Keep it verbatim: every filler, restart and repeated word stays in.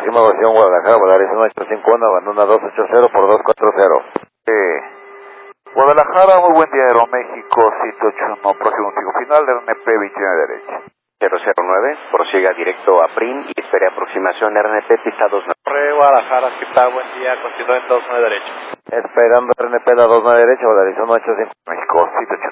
próxima versión Guadalajara, Volaris uno ocho cinco uno, abandona dos ocho cero por dos cuatro cero. Eh, Guadalajara, muy buen día, Aeroméxico, siete ocho uno, próximo fijo final, R N P veintinueve derecha. cero cero nueve, prosiga directo a P R I M y espere aproximación R N P pista dos nueve. Re Guadalajara, ¿qué tal? Buen día, continúa en dos nueve derecha. Esperando R N P la dos nueve derecha, Volaris uno ocho cinco. México, siete ocho